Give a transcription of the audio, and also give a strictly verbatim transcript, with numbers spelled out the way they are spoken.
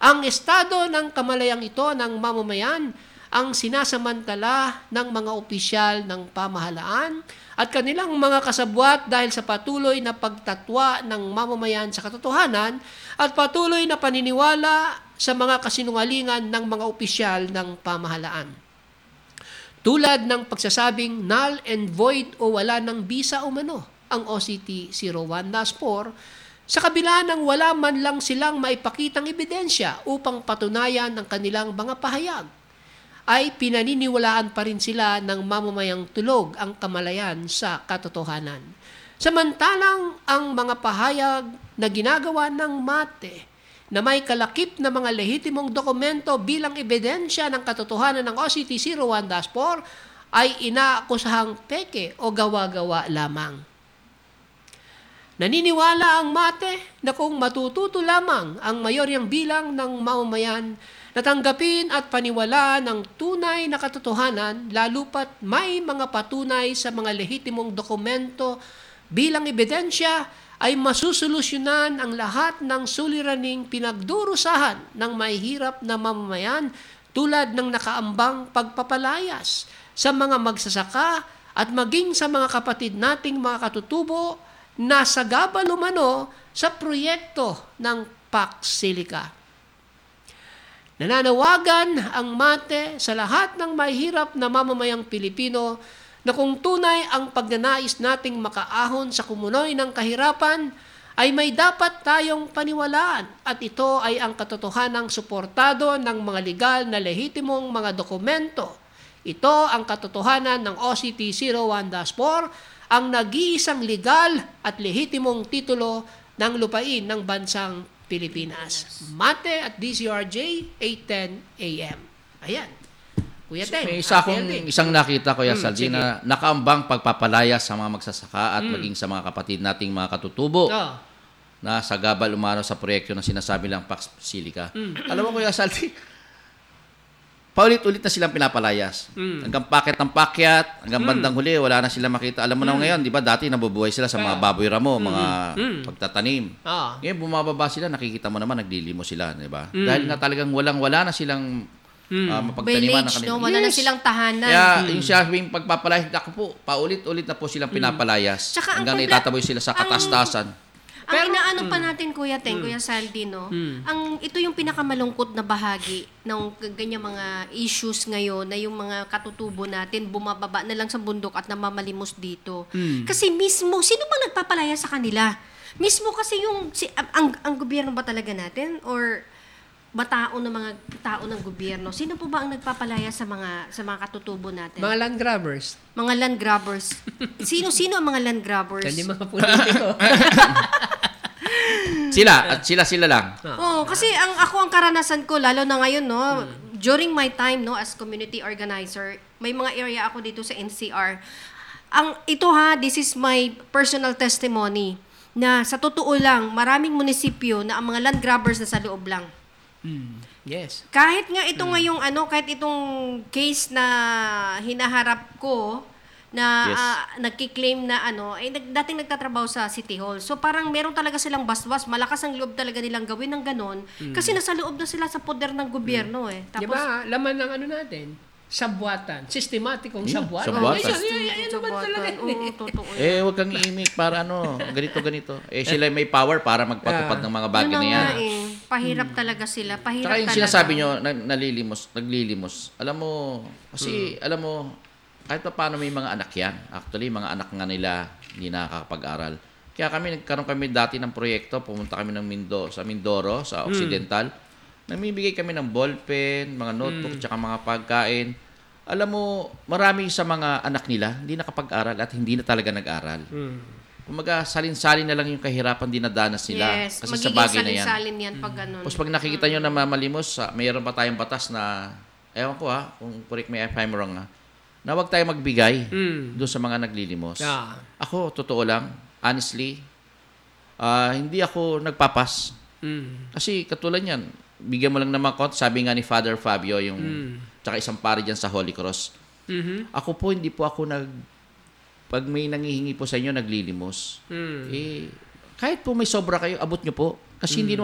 Ang estado ng kamalayang ito ng mamamayan ang sinasamantala ng mga opisyal ng pamahalaan at kanilang mga kasabwat dahil sa patuloy na pagtatwa ng mamamayan sa katotohanan at patuloy na paniniwala sa mga kasinungalingan ng mga opisyal ng pamahalaan. Tulad ng pagsasabing null and void o wala ng bisa umano ang O C T zero one dash four sa kabila ng wala man lang silang maipakitang ebidensya upang patunayan ang kanilang mga pahayag, ay pinaniniwalaan pa rin sila ng mamamayang tulog ang kamalayan sa katotohanan. Samantalang ang mga pahayag na ginagawa ng MATE na may kalakip na mga lehitimong dokumento bilang ebidensya ng katotohanan ng O C T zero one dash four ay inaakusahang peke o gawa-gawa lamang. Naniniwala ang MATE na kung matututo lamang ang mayoryang bilang ng mamamayan na tanggapin at paniwalaan ng tunay na katotohanan, lalo pat may mga patunay sa mga lehitimong dokumento bilang ebidensya, ay masusolusyonan ang lahat ng suliraning pinagdurusahan ng mahihirap na mamamayan tulad ng nakaambang pagpapalayas sa mga magsasaka at maging sa mga kapatid nating mga katutubo na sagabal umano sa proyekto ng Pax Silica. Nananawagan ang MATE sa lahat ng mahihirap na mamamayang Pilipino na kung tunay ang pagnanais nating makaahon sa kumunoy ng kahirapan, ay may dapat tayong paniwalaan at ito ay ang katotohanang suportado ng mga legal na lehitimong mga dokumento. Ito ang katotohanan ng O C T zero one dash four, ang nag-iisang legal at lehitimong titulo ng lupain ng bansang Pilipinas. MATE at D C R J, eight ten A M. Ayan. Kuya Ten. May isa akong isang nakita, Kuya hmm, Saldi, na nakaambang pagpapalaya sa mga magsasaka at hmm. maging sa mga kapatid nating mga katutubo oh. na sagabal umano sa proyekto na sinasabi lang Pax Silica. Hmm. Alam mo, Kuya Saldi, paulit-ulit na silang pinapalayas. Mm. Hanggang paket ng pakyat, hanggang mm. bandang huli, wala na silang makita. Alam mo mm. na ngayon, di ba, dati nabubuhay sila sa mga baboy ramo, mm. mga mm. pagtatanim. Ah. Ngayon, bumababa sila, nakikita mo naman, naglilimo sila, di ba? Mm. Dahil nga talagang walang-wala na silang mm. uh, mapagtaniman village, na kanila. No? Wala yes. na silang tahanan. Kaya, mm. yung siyang pagpapalayas, ako po, paulit-ulit na po silang pinapalayas. Mm. Hanggang naitataboy sila sa katastasan. Ang Pero, inaano mm, pa natin, Kuya Teng, mm, Kuya Saldi, no? Mm. Ang, ito yung pinakamalungkot na bahagi ng ganyang mga issues ngayon na yung mga katutubo natin bumababa na lang sa bundok at namamalimos dito. Mm. Kasi mismo, sino bang nagpapalaya sa kanila? Mismo kasi yung, si, ang, ang gobyerno ba talaga natin? Or matao ng mga tao ng gobyerno? Sino po ba ang nagpapalaya sa mga sa mga katutubo natin? Mga land grabbers. Mga land grabbers. Sino-sino ang mga land grabbers? Hindi mga politiko. Sila, at sila-sila lang. Oo, oh, kasi ang ako ang karanasan ko, lalo na ngayon, no, hmm. during my time, no, as community organizer, may mga area ako dito sa N C R. Ang, ito ha, this is my personal testimony, na sa totoo lang, maraming munisipyo na ang mga land grabbers na sa loob lang. Mm. Yes. Kahit nga ito mm. ngayong ano, kahit itong case na hinaharap ko na yes. uh, nagki-claim na ano, ay eh, dating nagtatrabaho sa City Hall. So parang meron talaga silang basbas, malakas ang loob talaga nilang gawin ng ganon mm. kasi nasa loob na sila sa poder ng gobyerno mm. eh. Tapos, diba, laman ng ano natin? Sabwatan. Sistematikong yeah, sabwatan. Sabwatan. Oh, yan, yan, yan naman talaga. Oo, totoo. Eh, huwag kang iimik para ano, ganito, ganito. Eh, sila may power para magpatupad ng mga bagay na yan. Eh. Pahirap hmm. talaga sila. Pahirap Saka yung talaga. sinasabi nyo, na, nalilimos, naglilimos. Alam mo, kasi, hmm. alam mo, kahit pa paano may mga anak yan. Actually, mga anak nga nila, hindi nakakapag-aral. Kaya kami, nagkaroon kami dati ng proyekto, pumunta kami ng Mindo, sa Mindoro, sa Occidental. Hmm. Namibigay kami ng ballpen, mga notebook, hmm. tsaka mga pagkain. Alam mo, marami sa mga anak nila hindi nakapag-aral at hindi na talaga nag-aral. Hmm. Kumaga, salin-salin na lang yung kahirapan dinadanas nila. Yes, kasi sa bagay na yan. salin-salin yan pag ganun. Tapos pag nakikita nyo na mamalimos, mayroon pa tayong batas na, ewan ko ha, kung correct me if I'm wrong ha, na huwag tayo magbigay mm. doon sa mga naglilimos. Yeah. Ako, totoo lang, honestly, uh, hindi ako nagpapas. Mm. Kasi katulad yan, bigyan mo lang naman konti, sabi nga ni Father Fabio, yung mm. tsaka isang pari dyan sa Holy Cross. Mm-hmm. Ako po, hindi po ako nag, pag may nangihingi po sa inyo, naglilimos. Mm. Eh, kahit po may sobra kayo, abot nyo po. Kasi mm. hindi